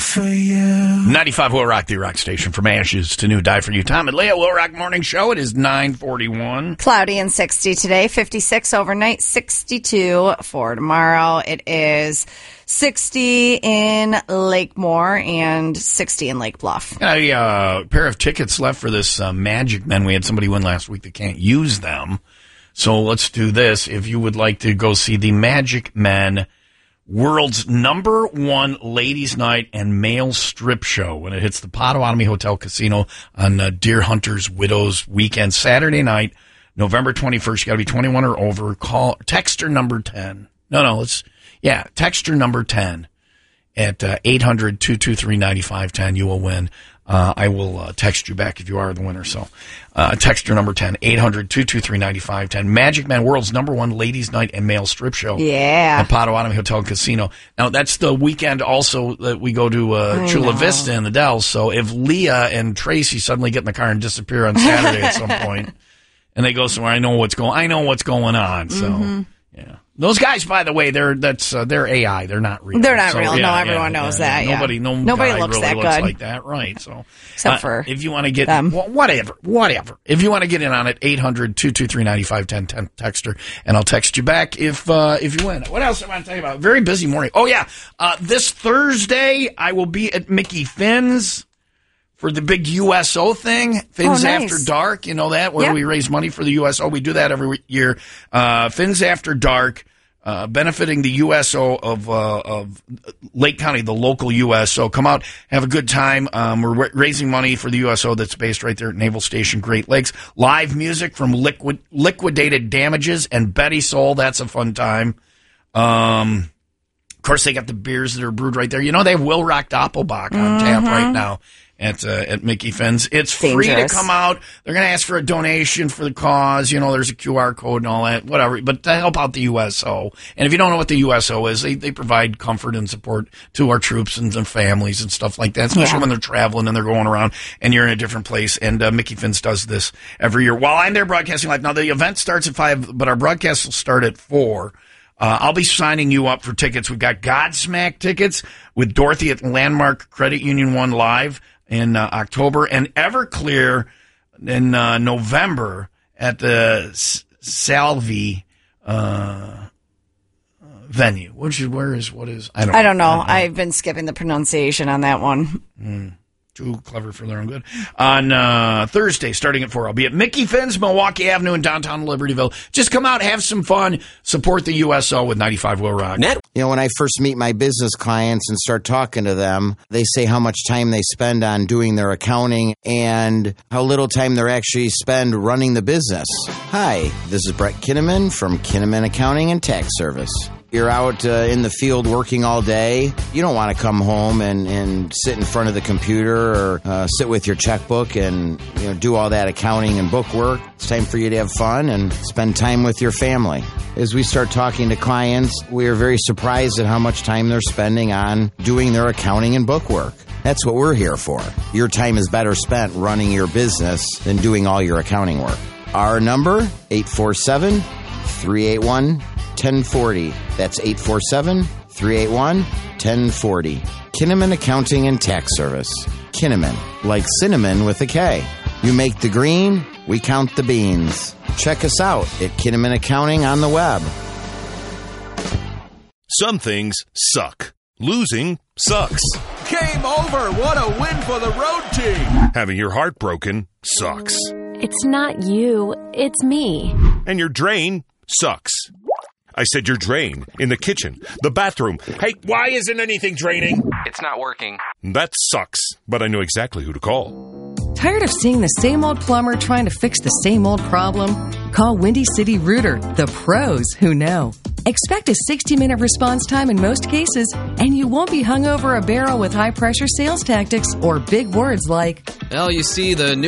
for you. 95 Will Rock, the rock station. From ashes to new, die for you. Tom and Leah, Will Rock Morning Show. It is 9:41. Cloudy and 60 today, 56 overnight, 62 for tomorrow. It is 60 in Lakemore and 60 in Lake Bluff. A pair of tickets left for this Magic Men. We had somebody win last week that can't use them. So let's do this. If you would like to go see the Magic Men, world's #1 ladies' night and male strip show when it hits the Potawatomi Hotel Casino on Deer Hunters Widows weekend, Saturday night, November 21st. You got to be 21 or over. Text her number 10. Text her number 10 at 800-223-9510. You will win. I will text you back if you are the winner. So text your number 10, 800-223-9510. Magic Man, world's #1 ladies' night and male strip show. Yeah. At Potawatomi Hotel Casino. Now, that's the weekend also that we go to Chula Vista in the Dells. So if Leah and Tracy suddenly get in the car and disappear on Saturday at some point, and they go somewhere, I know what's going on. So, yeah. Those guys, by the way, they're AI. They're not real. They're not real. No, everyone knows that. Yeah. Nobody looks really that looks good like that, right? So, except for if you want to get them. whatever. If you want to get in on it, 800-223-9510, text her, and I'll text you back if you win. What else I want to tell you about? Very busy morning. Oh yeah, this Thursday I will be at Mickey Finn's for the big USO thing, Fins nice. After Dark. You know that, where we raise money for the USO. We do that every year. Fins After Dark. Benefiting the USO of Lake County, the local USO. Come out, have a good time. We're raising money for the USO that's based right there at Naval Station, Great Lakes. Live music from Liquidated Damages and Betty Soul. That's a fun time. Of course, they got the beers that are brewed right there. You know, they have Will Rock Doppelbock on tap right now at Mickey Finn's. It's free to come out. They're going to ask for a donation for the cause. You know, there's a QR code and all that, whatever. But to help out the USO. And if you don't know what the USO is, they provide comfort and support to our troops and their families and stuff like that, especially when they're traveling and they're going around and you're in a different place. And Mickey Finn's does this every year. While I'm there broadcasting live, now the event starts at 5, but our broadcast will start at 4. I'll be signing you up for tickets. We've got Godsmack tickets with Dorothy at Landmark Credit Union 1 Live in October, and Everclear in November at the Salvi venue. What is? I don't know. I've been skipping the pronunciation on that one. Too clever for their own good. On Thursday, starting at 4, I'll be at Mickey Finn's, Milwaukee Avenue in downtown Libertyville. Just come out, have some fun, support the USO with 95 Will Rock. You know, when I first meet my business clients and start talking to them, they say how much time they spend on doing their accounting and how little time they actually spend running the business. Hi, this is Brett Kinnaman from Kinnaman Accounting and Tax Service. You're out in the field working all day. You don't want to come home and sit in front of the computer or sit with your checkbook and do all that accounting and book work. It's time for you to have fun and spend time with your family. As we start talking to clients, we are very surprised at how much time they're spending on doing their accounting and book work. That's what we're here for. Your time is better spent running your business than doing all your accounting work. Our number, 847-381-1040. That's 847-381-1040. Kinnaman Accounting and Tax Service. Kinnaman, like cinnamon with a K. You make the green, we count the beans. Check us out at Kinnaman Accounting on the web. Some things suck. Losing sucks. Game over. What a win for the road team. Having your heart broken sucks. It's not you, it's me. And your drain sucks. I said your drain. In the kitchen. The bathroom. Hey, why isn't anything draining? It's not working. That sucks. But I know exactly who to call. Tired of seeing the same old plumber trying to fix the same old problem? Call Windy City Rooter, the pros who know. Expect a 60-minute response time in most cases, and you won't be hung over a barrel with high-pressure sales tactics or big words like, Well, you see, the new